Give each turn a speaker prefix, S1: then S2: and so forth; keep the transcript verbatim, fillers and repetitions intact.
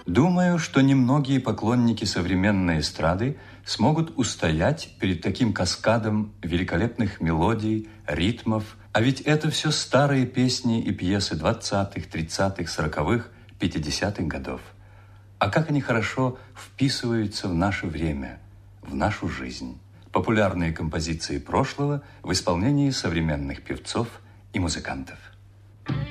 S1: Думаю, что немногие поклонники современной эстрады смогут устоять перед таким каскадом великолепных мелодий, ритмов, а ведь это все старые песни и пьесы двадцатых, тридцатых, сороковых, пятидесятых годов. А как они хорошо вписываются в наше время, в нашу жизнь. Популярные композиции прошлого в исполнении современных певцов и музыкантов.